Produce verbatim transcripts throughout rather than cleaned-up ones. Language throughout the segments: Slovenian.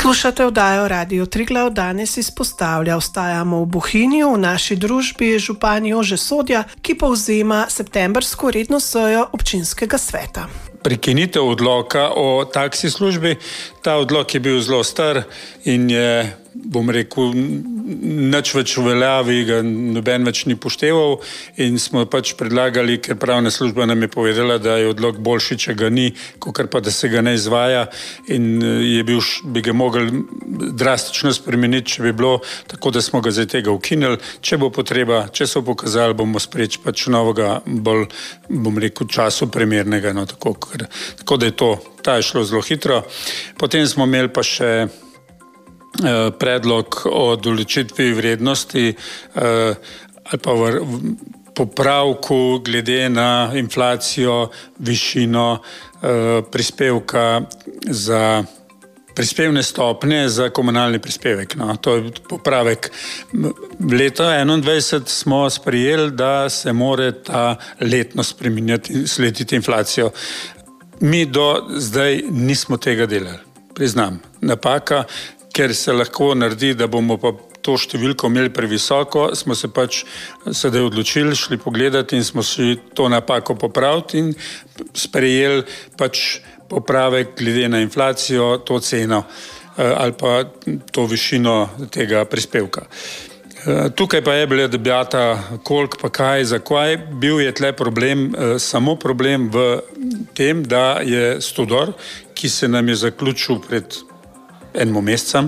Poslušate oddajo Radio Triglav, danes izpostavlja, ostajamo v Bohinju, v naši družbi je župan Jože Sodja, ki povzema septembrsko redno sejo občinskega sveta. Prekinitev odloka o taksi službi. Ta odlok je bil zelo star in je, bom rekel, nič več v veljavi, ga noben več ni pošteval in smo pač predlagali, ker pravna služba nam je povedala, da je odlok boljši, če ga ni, kakor pa da se ga ne izvaja in je bil, bi ga mogli drastično spremeniti, če bi bilo, tako da smo ga zdaj tega ukinili. Če bo potreba, če so pokazali, bomo spreč pač novega, bolj, bom rekel, času primernega, no, tako, ker, tako da je to, ta je šlo zelo hitro. Potem smo imeli pa še predlog o določitvi vrednosti ali pa v popravku glede na inflacijo, višino prispevka za prispevne stopnje za komunalni prispevek. No, to je popravek. Leta enaindvajset smo sprejeli, da se more ta letno spreminjati in slediti inflacijo. Mi do zdaj nismo tega delali, priznam. Napaka, ker se lahko naredi, da bomo pa to številko imeli previsoko, smo se pač sedaj odločili, šli pogledati in smo si to napako popraviti in sprejeli pač popravek glede na inflacijo, to ceno ali pa to višino tega prispevka. Tukaj pa je bila debata, koliko pa kaj, zakaj. Bil je tle problem, samo problem v tem, da je Stodor, ki se nam je zaključil pred enim mesecem,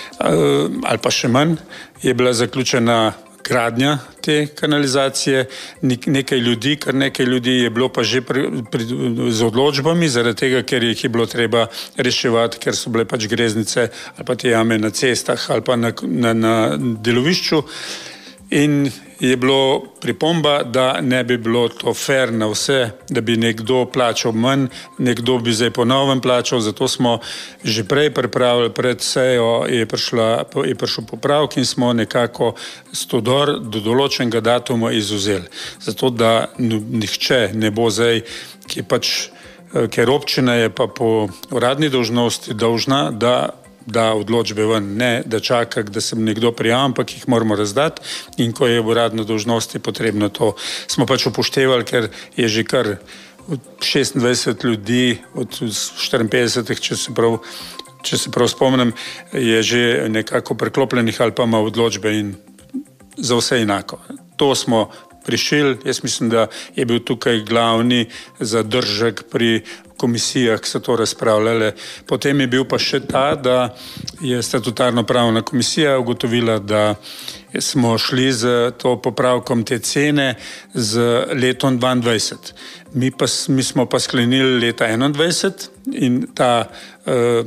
ali pa še manj, je bila zaključena gradnja te kanalizacije. Nekaj ljudi, kar nekaj ljudi je bilo pa že pri, pri, z odločbami, zaradi tega, ker jih je bilo treba reševati, ker so bile pač greznice ali pa te jame na cestah ali pa na, na, na delovišču. In je bilo pripomba, da ne bi bilo to fair na vse, da bi nekdo plačal manj, nekdo bi zdaj po novem plačal, zato smo že prej pripravili pred sejo, je, prišla, je prišel popravk in smo nekako Stodor do določenega datuma izuzeli. Zato, da nihče ne bo zdaj, ki pač, ker občina je pa po uradni dolžnosti dolžna, da da odločbe ven, ne da čaka, da se nekdo prijavim, ampak jih moramo razdati in ko je v uradno dolžnosti potrebno to. Smo pač upoštevali, ker je že kar šestindvajset ljudi od štiriinpetdesetih, če se prav, če se prav spomnim, je že nekako preklopljenih ali pa ima odločbe in za vse enako. To smo prišli, jaz mislim, da je bil tukaj glavni zadržek pri komisijah, ki so to razpravljale. Potem je bil pa še ta, da je statutarno pravna komisija ugotovila, da smo šli z to popravkom te cene z letom dvaindvajset. Mi, pa, mi smo pa sklenili leta enaindvajset in ta eh,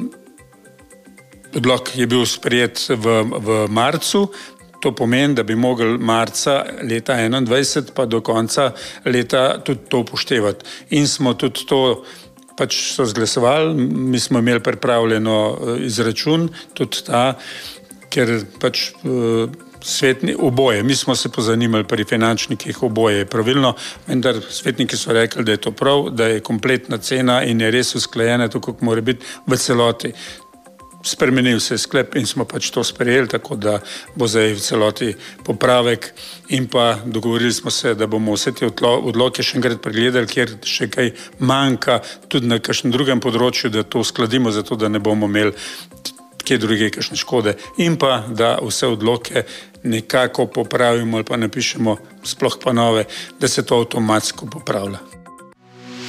odlok je bil sprejet v, v marcu. To pomeni, da bi mogli marca leta enaindvajset pa do konca leta tudi to upoštevati. In smo tudi to pač so zglasovali, mi smo imeli pripravljeno izračun, tudi ta, ker pač svetni, oboje, mi smo se pozanimali pri finančnikih, oboje je pravilno, vendar svetniki so rekli, da je to prav, da je kompletna cena in je res usklajena, tako kot mora biti v celoti. Spremenil se je sklep in smo pač to sprejeli, tako da bo zdaj v celoti popravek in pa dogovorili smo se, da bomo vse te odloke še enkrat pregledali, kjer še kaj manjka tudi na kakšnem drugem področju, da to uskladimo, zato da ne bomo imeli kje druge kakšne škode in pa da vse odloke nekako popravimo ali pa napišemo sploh pa nove, da se to avtomatsko popravlja.